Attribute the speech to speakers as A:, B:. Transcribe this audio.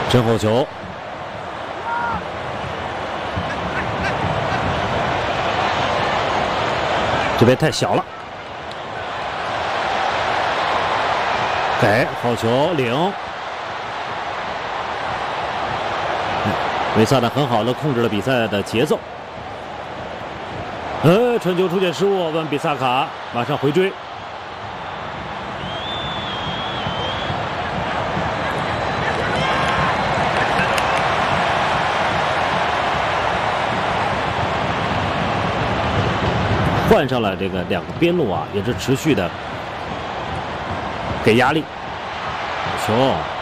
A: 身后球，这边太小了。给好球领，维萨呢很好的控制了比赛的节奏。传球出现失误，万比萨卡马上回追。 换上了这个两个边路啊，也是持续的给压力。球。